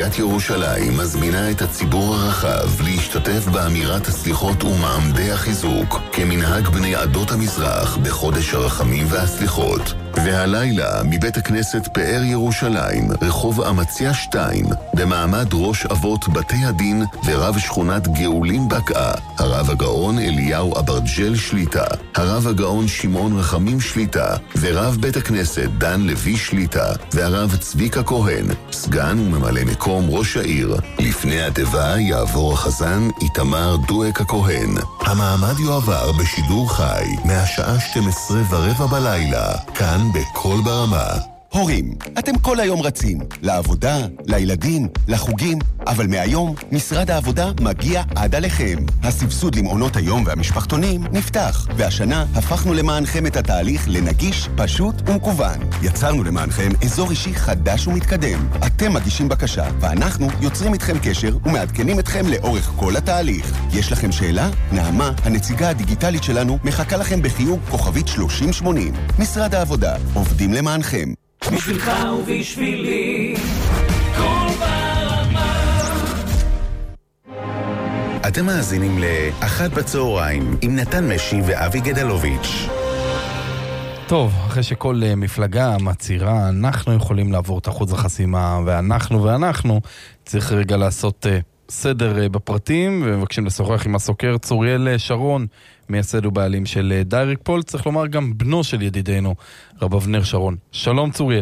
עיריית ירושלים מזמינה את הציבור הרחב להשתתף באמירת הסליחות ומעמדי החיזוק כמנהג בני עדות המזרח בחודש הרחמים והסליחות. והלילה מבית הכנסת פאר ירושלים, רחוב אמציה 2, במעמד ראש אבות בתי הדין ורב שכונת גאולים בקעה, הרב הגאון אליהו אברג'ל שליטה, הרב הגאון שמעון רחמים שליטה, ורב בית הכנסת דן לוי שליטה, והרב צביקה כהן, סגן וממלא מקום ראש העיר. לפני התיבה יעבור החזן איתמר דואק הכהן. המעמד יועבר בשידור חי מהשעה 12:15 בלילה, כאן בכל ברמה. הורים, אתם כל היום רצים, לעבודה, לילדים, לחוגים, אבל מהיום משרד העבודה מגיע עד עליכם. הסבסוד למעונות היום והמשפחתונים נפתח, והשנה הפכנו למענכם את התהליך לנגיש, פשוט ומקוון. יצרנו למענכם אזור אישי חדש ומתקדם. אתם מגישים בקשה, ואנחנו יוצרים איתכם קשר ומעדכנים אתכם לאורך כל התהליך. יש לכם שאלה? נעמה, הנציגה הדיגיטלית שלנו, מחכה לכם בחיוג כוכבית 3080. משרד העבודה, עובדים למענכם. בשבילך ובשבילי כל ברמה. אתם מאזינים לאחת בצהריים עם נתן משי ואבי גדלוביץ'. טוב, אחרי שכל מפלגה מצהירה, אנחנו יכולים לעבור את אחוז החסימה, ואנחנו צריך רגע לעשות סדר בפרטים, ומבקשים לשוחח עם הסוקר צוריאל שרון, מייסד ובעלים של דיירקט פול, צריך לומר גם בנו של ידידנו, רב אבנר שרון. שלום צוריאל.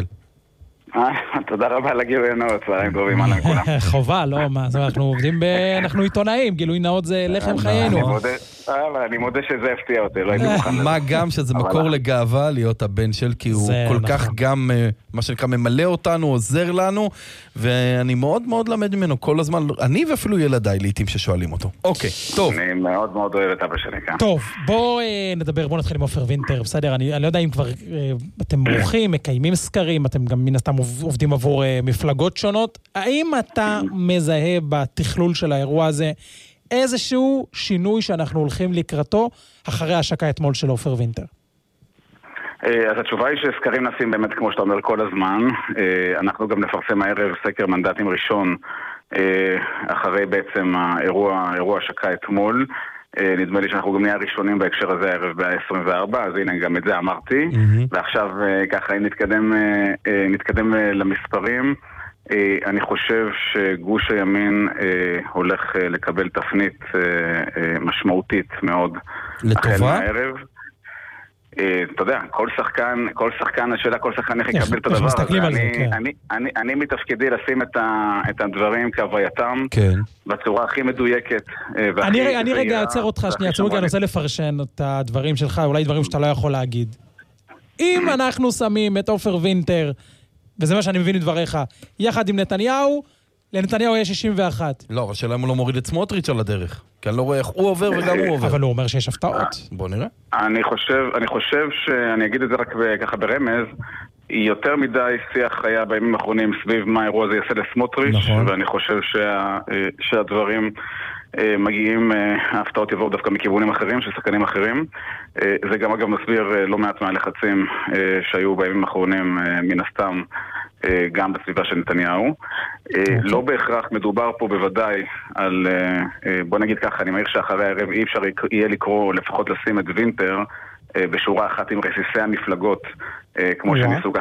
תודה רבה על הגילוי נאות, צהריים טובים, אהלן כולם. חובה, לא, מה, אנחנו עובדים אנחנו עיתונאים, גילוי נאות זה לחם חיינו. אני מודה שזה הפתיע אותי, לא הייתי מוכן לזה. מה גם שזה מקור לגאווה להיות הבן של, כי הוא כל כך גם, מה שנקרא, ממלא אותנו, עוזר לנו, ואני מאוד מאוד למד ממנו כל הזמן, אני ואפילו ילדיי לעתים ששואלים אותו. אוקיי, טוב. אני מאוד מאוד אוהב את אבא שלי כאן. טוב, בוא נתחיל עם עופר וינטר, בסדר, אני לא יודע אם כבר אתם מורחים, מקיימים סקרים, אתם גם מן הסתם עובדים עבור מפלגות שונות, האם אתה מזהה בתכלול של האירוע הזה איזשהו שינוי שאנחנו הולכים לקראתו אחרי ההשקה אתמול של עופר וינטר? אז התשובה היא שסקרים נעשים באמת כמו שאתה אומר כל הזמן. אנחנו גם נפרסם הערב סקר מנדטים ראשון אחרי בעצם האירוע השקה אתמול. נדמה לי שאנחנו גם נהיה הראשונים בהקשר הזה הערב ב-24, אז הנה גם את זה אמרתי. ועכשיו ככה אם נתקדם למספרים, אני חושב שגוש הימין הולך לקבל תפנית משמעותית מאוד לטובה? הערב. אתה יודע, כל שחקן, השאלה כל שחקן איך יקבל את הדבר הזה. אני מתפקידי לשים את הדברים כהווייתם בצורה הכי מדויקת. אני רגע אעצר אותך שנייה, אני רוצה לפרשן את הדברים שלך, אולי דברים שאתה לא יכול להגיד. אם אנחנו שמים את עופר וינטר, וזה מה שאני מבין מדבריך, יחד עם נתניהו, לנתניהו יש 61. לא, אבל שאלה אם הוא לא מוריד את סמוטריץ' על הדרך. כי אני לא רואה איך הוא עובר וגם הוא עובר. אבל הוא אומר שיש הפתעות. בוא נראה. אני חושב שאני אגיד את זה רק ככה ברמז, יותר מדי שיח היה בימים האחרונים סביב מה האירוע הזה יעשה לסמוטריץ', ואני חושב שהדברים מגיעים, ההפתעות יבואו דווקא מכיוונים אחרים, של שחקנים אחרים. זה גם אגב מסביר לא מעט מהלחצים שהיו בימים האחרונים מן הסתם גם בסביבה של נתניהו. לא בהכרח מדובר פה בוודאי על, בוא נגיד ככה, אני מעיר שאחרי הערב אי אפשר יהיה לקרוא, לפחות לשים את וינטר בשורה אחת עם רסיסי המפלגות, כמו שניסו